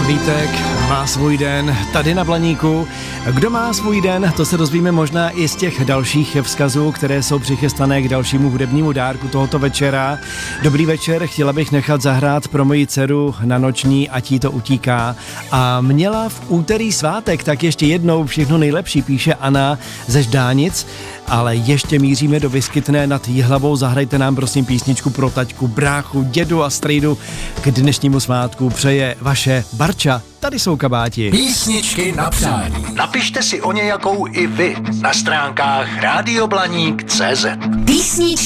Vítek má svůj den tady na Blaníku. Kdo má svůj den, to se dozvíme možná i z těch dalších vzkazů, které jsou přichystané k dalšímu hudebnímu dárku tohoto večera. Dobrý večer, chtěla bych nechat zahrát pro moji dceru na noční, ať jí to utíká. A měla v úterý svátek, tak ještě jednou všechno nejlepší, píše Anna ze Ždánic. Ale ještě míříme do Vyskytné nad Jihlavou. Zahrajte nám prosím písničku pro taťku, bráchu, dědu a strejdu. K dnešnímu svátku přeje vaše Barča. Tady jsou kabáti. Písničky na přání. Napište si o nějakou i vy na stránkách radioblaník.cz.